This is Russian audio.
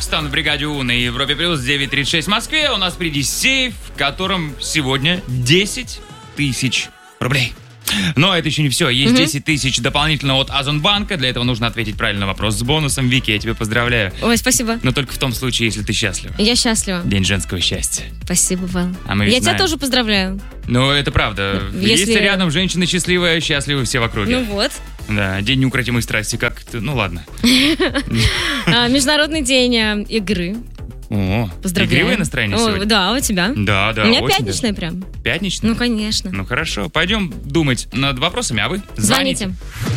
Бокстон в бригаде У на Европе плюс 9:36 в Москве. У нас впереди сейф, в котором сегодня 10 тысяч рублей. Но это еще не все. Есть 10 тысяч дополнительно от Озонбанка. Для этого нужно ответить правильно на вопрос с бонусом. Вики, я тебя поздравляю. Ой, спасибо. Но только в том случае, если ты счастлива. Я счастлива. День женского счастья. Спасибо, Вэл. А мы Я знаем. тебя тоже поздравляю. Ну, это правда. Если- Если рядом женщина счастливая, счастливы все в округе. Ну вот. Да, день неукротимой страсти. Как-то, ну ладно. Международный день игры. О, Поздравляю. игривое настроение О, сегодня? да, у тебя? Да, У меня очень пятничное даже. прям. Пятничное? Ну, конечно. Ну, хорошо. Пойдем думать над вопросами, а вы Звоните.